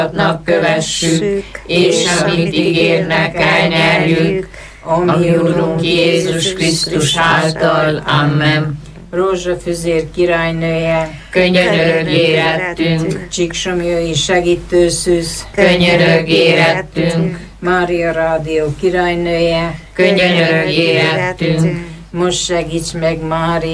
kövessük, és amit ígérnek, elnyerjük, ami Urunk Jézus Krisztus által. Amen. Rózsafüzér királynője, Könyörögj érettünk, Csíksomlyai segítőszűz, könyörögj érettünk, Mária Rádió királynője, könyörögj érettünk, most segíts meg, Mária.